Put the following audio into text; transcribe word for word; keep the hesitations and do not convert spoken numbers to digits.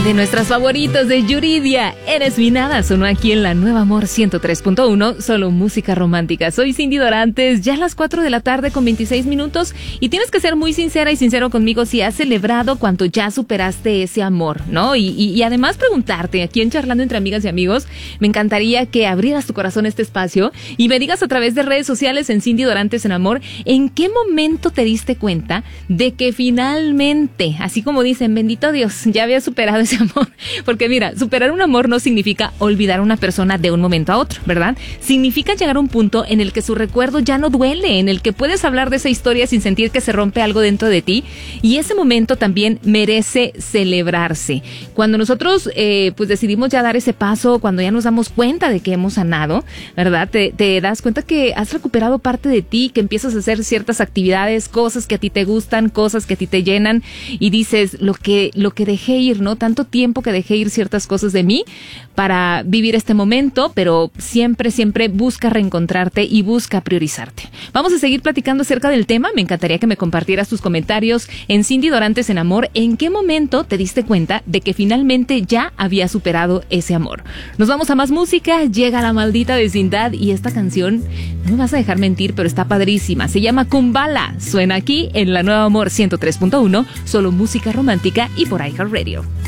De nuestras favoritas de Yuridia, Eres mi nada, sonó aquí en la Nueva Amor ciento tres punto uno, solo música romántica. Soy Cindy Dorantes, ya a las cuatro de la tarde con veintiséis minutos, y tienes que ser muy sincera y sincero conmigo si has celebrado cuando ya superaste ese amor, ¿no? Y, y, y además preguntarte, aquí en Charlando Entre Amigas y Amigos, me encantaría que abrieras tu corazón a este espacio y me digas a través de redes sociales en Cindy Dorantes en Amor, ¿en qué momento te diste cuenta de que finalmente, así como dicen, bendito Dios, ya había superado ese amor? Porque mira, superar un amor no significa olvidar a una persona de un momento a otro, ¿verdad? Significa llegar a un punto en el que su recuerdo ya no duele, en el que puedes hablar de esa historia sin sentir que se rompe algo dentro de ti, y ese momento también merece celebrarse. Cuando nosotros eh, pues decidimos ya dar ese paso, cuando ya nos damos cuenta de que hemos sanado, ¿verdad? Te, te das cuenta que has recuperado parte de ti, que empiezas a hacer ciertas actividades, cosas que a ti te gustan, cosas que a ti te llenan, y dices, lo que, lo que dejé ir, ¿no? Tanto tiempo que dejé ir ciertas cosas de mí para vivir este momento, pero siempre, siempre busca reencontrarte y busca priorizarte. Vamos a seguir platicando acerca del tema. Me encantaría que me compartieras tus comentarios en Cindy Dorantes en Amor. ¿En qué momento te diste cuenta de que finalmente ya había superado ese amor? Nos vamos a más música. Llega La Maldita Vecindad y esta canción, no me vas a dejar mentir, pero está padrísima. Se llama Kumbala. Suena aquí en la Nueva Amor ciento tres punto uno, solo música romántica y por iHeartRadio.